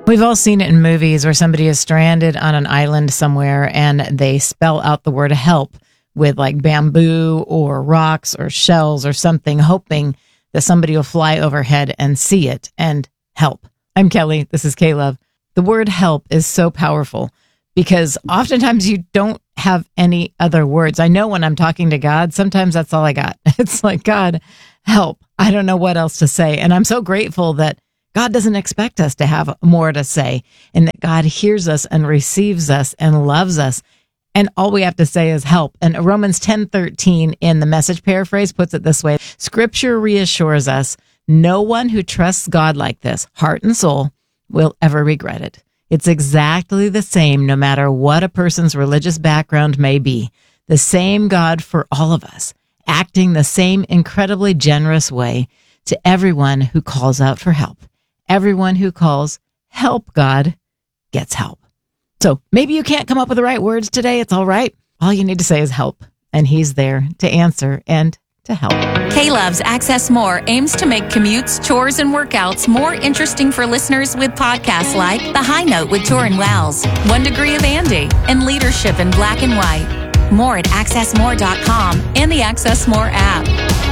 We've all seen it in movies where somebody is stranded on an island somewhere and they spell out the word help with like bamboo or rocks or shells or something, hoping that somebody will fly overhead and see it and help. I'm Kelly. This is K-Love. The word help is so powerful because oftentimes you don't have any other words. I know when I'm talking to God, sometimes that's all I got. It's like, God, help. I don't know what else to say. And I'm so grateful that God doesn't expect us to have more to say, and that God hears us and receives us and loves us. And all we have to say is help. And Romans 10:13 in the Message paraphrase puts it this way. Scripture reassures us, no one who trusts God like this, heart and soul, will ever regret it. It's exactly the same no matter what a person's religious background may be. The same God for all of us, acting the same incredibly generous way to everyone who calls out for help. Everyone who calls help God gets help. So maybe you can't come up with the right words today. It's all right. All you need to say is help. And he's there to answer and to help. K-Love's Access More aims to make commutes, chores, and workouts more interesting for listeners with podcasts like The High Note with Torin Wells, 1 Degree of Andy, and Leadership in Black and White. More at accessmore.com and the Access More app.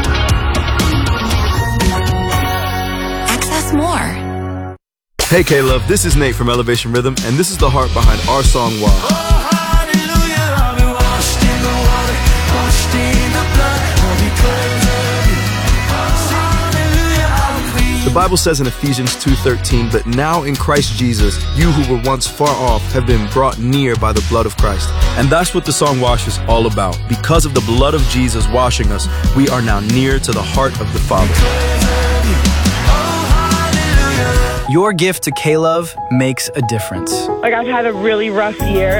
Access More. Hey K-Love, this is Nate from Elevation Rhythm, and this is the heart behind our song, Wash. Oh, hallelujah, I'll be washed in the water, washed in the blood, I'll be cleansed of you. Hallelujah, I'll be clean. The Bible says in Ephesians 2:13, but now in Christ Jesus, you who were once far off have been brought near by the blood of Christ. And that's what the song Wash is all about. Because of the blood of Jesus washing us, we are now near to the heart of the Father. Your gift to K-Love makes a difference. Like, I've had a really rough year.